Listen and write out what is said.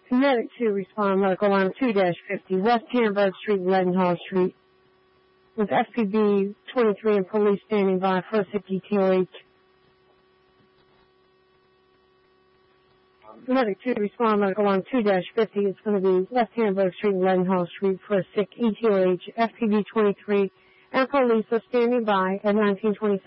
Medic 2, respond medical line 2-50, West Hamburg Street, Leadenhall Street, with FPB 23 and police standing by for a sick ETOH. Medic 2, respond medical line 2-50, it's going to be West Hamburg Street, Leadenhall Street for a sick ETOH, FPB 23 and police are standing by at 1927.